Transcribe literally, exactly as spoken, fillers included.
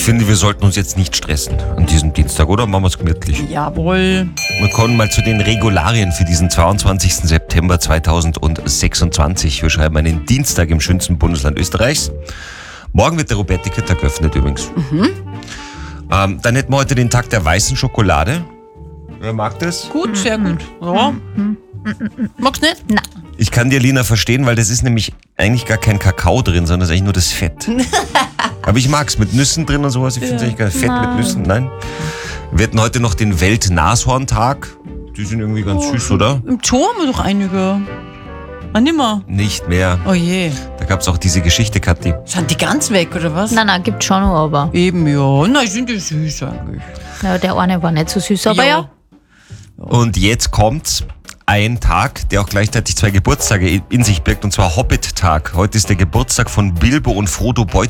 finde, wir sollten uns jetzt nicht stressen an diesem Dienstag, oder? Machen wir es gemütlich. Jawohl. Wir kommen mal zu den Regularien für diesen zweiundzwanzigsten September zweitausendsechsundzwanzig. Wir schreiben einen Dienstag im schönsten Bundesland Österreichs. Morgen wird der Roberti-Tag geöffnet übrigens. Mhm. Ähm, dann hätten wir heute den Tag der weißen Schokolade. Wer mag das? Gut, sehr gut. Ja. Magst du nicht? Na. Ich kann dir, Lina, verstehen, weil das ist nämlich eigentlich gar kein Kakao drin, sondern das ist eigentlich nur das Fett. Aber ich mag's mit Nüssen drin und sowas. Ich finde es eigentlich gar Fett Nein. mit Nüssen. Nein. Wir hatten heute noch den Welt-Nashorn-Tag. Die sind irgendwie ganz Oh. süß, oder? Im Zoo haben wir doch einige. Ah, nimmer. Nicht mehr. Oh je. Da gab's auch diese Geschichte, Kathi. Sind die ganz weg, oder was? Nein, nein, gibt schon noch, aber. Eben, ja. Nein, sind die süß eigentlich. Ja, der eine war nicht so süß, aber ja. Und jetzt kommt ein Tag, der auch gleichzeitig zwei Geburtstage in sich birgt, und zwar Hobbit-Tag. Heute ist der Geburtstag von Bilbo und Frodo Beutlin.